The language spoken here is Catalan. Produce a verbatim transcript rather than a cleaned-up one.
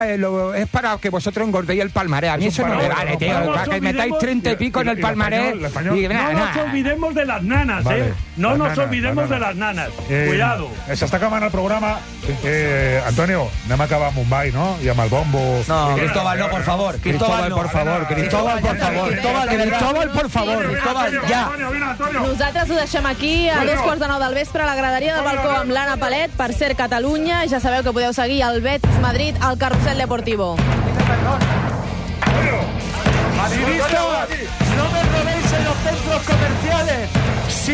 Eh, lo, es para que vosotros engordéis el palmarés. A mí eso no me vale, tío. No para que metáis treinta y pico en el palmarés. El español, el español. Y, nah, no nos nah. olvidemos de las nanas, vale, ¿eh? No nos nanas, olvidemos de las nanas. Eh, Cuidado. S'està acabant el programa. Eh, Antonio, anem a acabar amb Mumbai, no? I amb el bombo. No, Cristóbal, no, por favor. Cristóbal, no. por favor. Cristóbal, por favor. Cristóbal, Cristóbal, por favor. Cristóbal, ja. Nosaltres ho deixem aquí. A dos quarts de nou del vespre a la graderia del balcó amb l'Anna Palet. Per ser Catalunya, ja sabeu que podeu seguir el Betis Madrid al Carrusel Deportivo. Madridistas, no me robéis en los centros comerciales.